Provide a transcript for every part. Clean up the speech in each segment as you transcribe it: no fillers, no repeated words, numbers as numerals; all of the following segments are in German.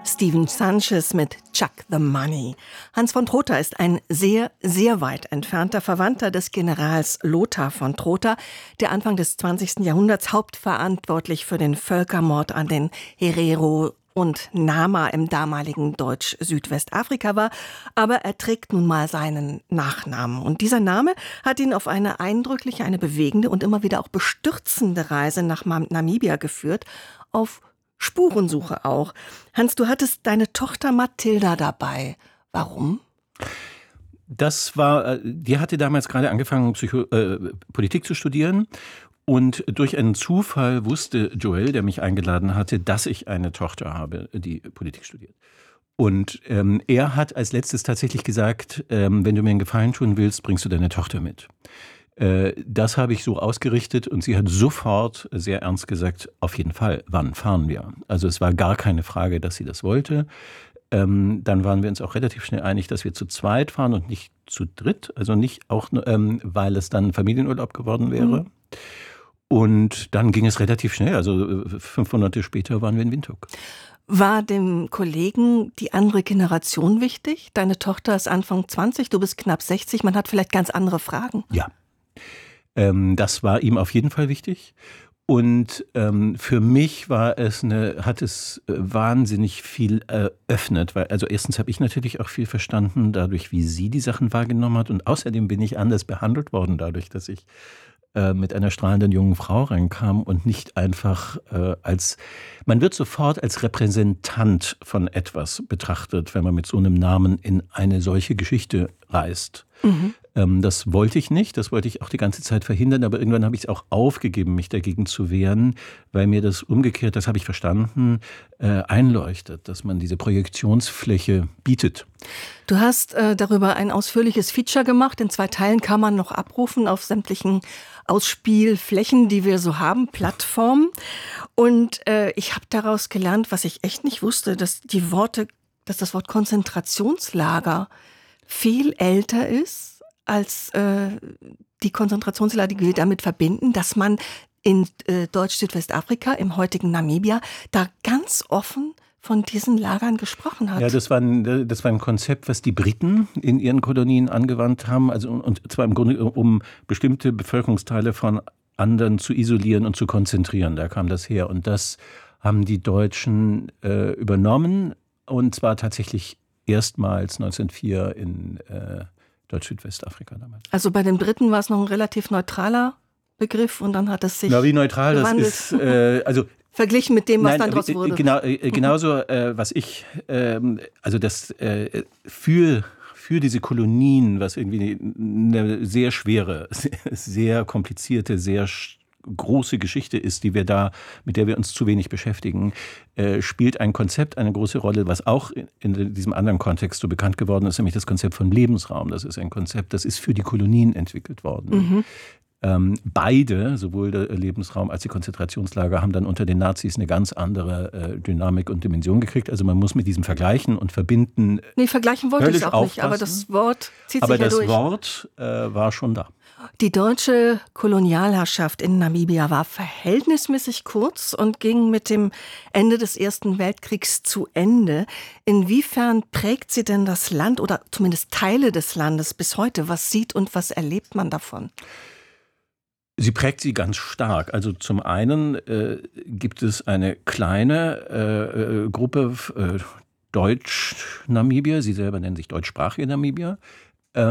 Stephen Sanchez mit Chuck the Money. Hans von Trotha ist ein sehr, sehr weit entfernter Verwandter des Generals Lothar von Trotha, der Anfang des 20. Jahrhunderts hauptverantwortlich für den Völkermord an den Herero und Nama im damaligen Deutsch-Südwestafrika war, aber er trägt nun mal seinen Nachnamen. Und dieser Name hat ihn auf eine eindrückliche, eine bewegende und immer wieder auch bestürzende Reise nach Namibia geführt, auf Spurensuche auch. Hans, du hattest deine Tochter Mathilda dabei. Warum? Die hatte damals gerade angefangen, Politik zu studieren. Und durch einen Zufall wusste Joel, der mich eingeladen hatte, dass ich eine Tochter habe, die Politik studiert. Und er hat als letztes tatsächlich gesagt, wenn du mir einen Gefallen tun willst, bringst du deine Tochter mit. Das habe ich so ausgerichtet und sie hat sofort sehr ernst gesagt, auf jeden Fall, wann fahren wir? Also es war gar keine Frage, dass sie das wollte. Dann waren wir uns auch relativ schnell einig, dass wir zu zweit fahren und nicht zu dritt. Also nicht auch, weil es dann Familienurlaub geworden wäre. Und dann ging es relativ schnell, also 5 Monate später waren wir in Windhoek. War dem Kollegen die andere Generation wichtig? Deine Tochter ist Anfang 20, du bist knapp 60, man hat vielleicht ganz andere Fragen. Ja, das war ihm auf jeden Fall wichtig. Und für mich hat es wahnsinnig viel eröffnet, weil also erstens habe ich natürlich auch viel verstanden, dadurch, wie sie die Sachen wahrgenommen hat. Und außerdem bin ich anders behandelt worden, dadurch, dass ich mit einer strahlenden jungen Frau reinkam und nicht einfach man wird sofort als Repräsentant von etwas betrachtet, wenn man mit so einem Namen in eine solche Geschichte reist. Das wollte ich nicht, das wollte ich auch die ganze Zeit verhindern, aber irgendwann habe ich es auch aufgegeben, mich dagegen zu wehren, weil mir das umgekehrt, das habe ich verstanden, einleuchtet, dass man diese Projektionsfläche bietet. Du hast darüber ein ausführliches Feature gemacht, in 2 Teilen kann man noch abrufen auf sämtlichen Ausspielflächen, die wir so haben, Plattformen. Und ich habe daraus gelernt, was ich echt nicht wusste, dass das Wort Konzentrationslager viel älter ist als die Konzentrationslager, die wir damit verbinden, dass man in Deutsch-Südwestafrika, im heutigen Namibia, da ganz offen von diesen Lagern gesprochen hat. Ja, das war ein Konzept, was die Briten in ihren Kolonien angewandt haben, also und zwar im Grunde um bestimmte Bevölkerungsteile von anderen zu isolieren und zu konzentrieren. Da kam das her und das haben die Deutschen übernommen und zwar tatsächlich erstmals 1904 in Deutsch-Südwestafrika damals. Also bei den Briten war es noch ein relativ neutraler Begriff und dann hat es sich wie neutral gewandelt. Das ist, also verglichen mit dem, was dann draus wurde. Genauso, was ich, also das für diese Kolonien, was irgendwie eine sehr schwere, sehr komplizierte, sehr große Geschichte ist, mit der wir uns zu wenig beschäftigen, spielt ein Konzept eine große Rolle, was auch in diesem anderen Kontext so bekannt geworden ist, nämlich das Konzept von Lebensraum. Das ist ein Konzept, das ist für die Kolonien entwickelt worden. Beide, sowohl der Lebensraum als die Konzentrationslager, haben dann unter den Nazis eine ganz andere Dynamik und Dimension gekriegt. Also man muss mit diesem Vergleichen und Verbinden. Nee, vergleichen wollte ich es auch nicht, aber das Wort zieht sich ja durch. Aber das Wort war schon da. Die deutsche Kolonialherrschaft in Namibia war verhältnismäßig kurz und ging mit dem Ende des Ersten Weltkriegs zu Ende. Inwiefern prägt sie denn das Land oder zumindest Teile des Landes bis heute? Was sieht und was erlebt man davon? Sie prägt sie ganz stark. Also zum einen gibt es eine kleine Gruppe Deutsch-Namibier, sie selber nennen sich deutschsprachige Namibier. Das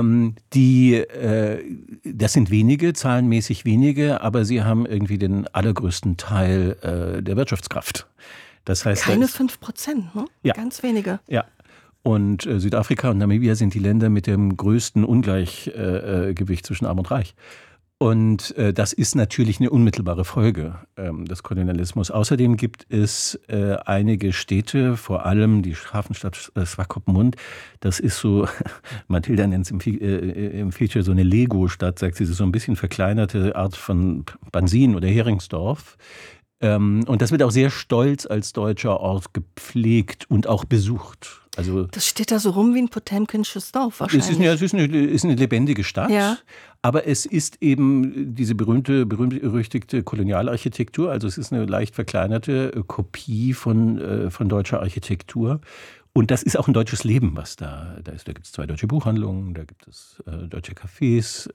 sind wenige, zahlenmäßig wenige, aber sie haben irgendwie den allergrößten Teil der Wirtschaftskraft. Das heißt, keine 5%, ne? Ja. Ganz wenige. Ja. Und Südafrika und Namibia sind die Länder mit dem größten Ungleichgewicht zwischen Arm und Reich. Und das ist natürlich eine unmittelbare Folge des Kolonialismus. Außerdem gibt es einige Städte, vor allem die Hafenstadt Swakopmund. Das ist so, Mathilda nennt es im Feature so eine Lego-Stadt, sagt sie, so ein bisschen verkleinerte Art von Bansin oder Heringsdorf. Und das wird auch sehr stolz als deutscher Ort gepflegt und auch besucht. Also das steht da so rum wie ein Potemkinsches Dorf wahrscheinlich. Es ist eine lebendige Stadt, ja. Aber es ist eben diese berühmte-berüchtigte Kolonialarchitektur. Also es ist eine leicht verkleinerte Kopie von deutscher Architektur. Und das ist auch ein deutsches Leben, was da ist. Da gibt es 2 deutsche Buchhandlungen, da gibt es deutsche Cafés.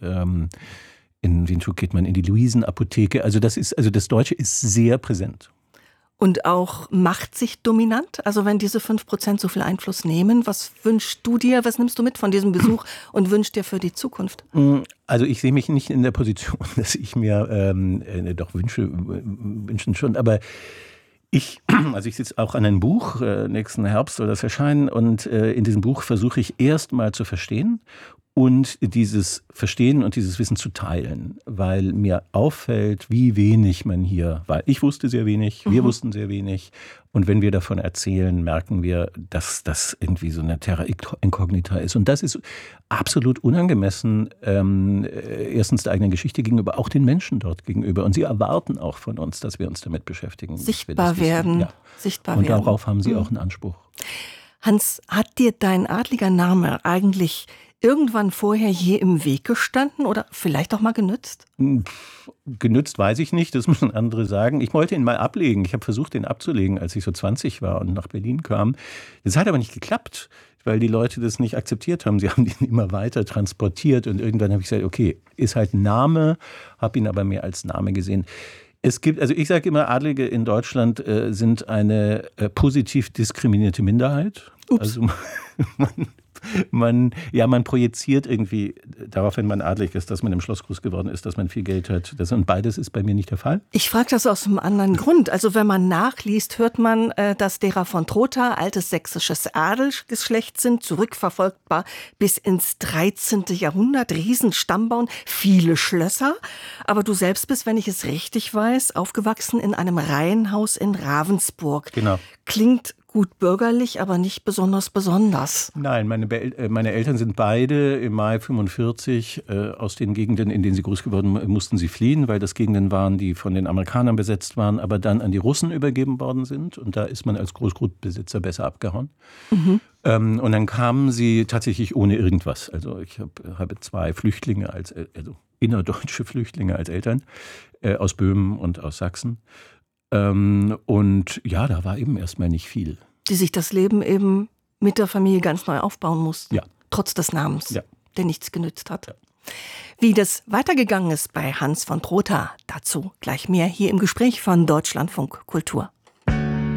In Windhoek geht man in die Luisenapotheke. Also das Deutsche ist sehr präsent. Und auch macht sich dominant? Also wenn diese 5% so viel Einfluss nehmen, was wünschst du dir, was nimmst du mit von diesem Besuch und wünschst dir für die Zukunft? Also ich sehe mich nicht in der Position, dass ich mir doch wünschen schon, aber ich sitze auch an einem Buch, nächsten Herbst soll das erscheinen und in diesem Buch versuche ich erst mal zu verstehen und dieses Verstehen und dieses Wissen zu teilen, weil mir auffällt, wie wenig man hier weiß. Ich wusste sehr wenig, wir wussten sehr wenig. Und wenn wir davon erzählen, merken wir, dass das irgendwie so eine Terra Incognita ist. Und das ist absolut unangemessen, erstens der eigenen Geschichte gegenüber, auch den Menschen dort gegenüber. Und sie erwarten auch von uns, dass wir uns damit beschäftigen. Sichtbar werden. Ja. Sichtbar und werden. darauf haben sie auch einen Anspruch. Hans, hat dir dein adliger Name eigentlich irgendwann vorher je im Weg gestanden oder vielleicht auch mal genützt? Genützt weiß ich nicht, das müssen andere sagen. Ich wollte ihn mal ablegen. Ich habe versucht, ihn abzulegen, als ich so 20 war und nach Berlin kam. Das hat aber nicht geklappt, weil die Leute das nicht akzeptiert haben. Sie haben ihn immer weiter transportiert und irgendwann habe ich gesagt, okay, ist halt ein Name, habe ihn aber mehr als Name gesehen. Es gibt, also ich sage immer, Adlige in Deutschland sind eine positiv diskriminierte Minderheit. Ups. Also man projiziert irgendwie darauf, wenn man adlig ist, dass man im Schloss groß geworden ist, dass man viel Geld hat. Und beides ist bei mir nicht der Fall. Ich frage das aus einem anderen Grund. Also wenn man nachliest, hört man, dass derer von Trotha altes sächsisches Adelsgeschlecht sind, zurückverfolgbar bis ins 13. Jahrhundert, Riesenstammbauern, viele Schlösser. Aber du selbst bist, wenn ich es richtig weiß, aufgewachsen in einem Reihenhaus in Ravensburg. Genau. Klingt gut bürgerlich, aber nicht besonders. Nein, meine Eltern sind beide im Mai 45 aus den Gegenden, in denen sie groß geworden mussten sie fliehen, weil das Gegenden waren, die von den Amerikanern besetzt waren, aber dann an die Russen übergeben worden sind. Und da ist man als Großgrundbesitzer besser abgehauen. Und dann kamen sie tatsächlich ohne irgendwas. Also ich habe 2 Flüchtlinge, also innerdeutsche Flüchtlinge als Eltern, aus Böhmen und aus Sachsen. Und ja, da war eben erstmal nicht viel. Die sich das Leben eben mit der Familie ganz neu aufbauen mussten. Ja. Trotz des Namens, der nichts genützt hat. Ja. Wie das weitergegangen ist bei Hans von Trotha, dazu gleich mehr hier im Gespräch von Deutschlandfunk Kultur.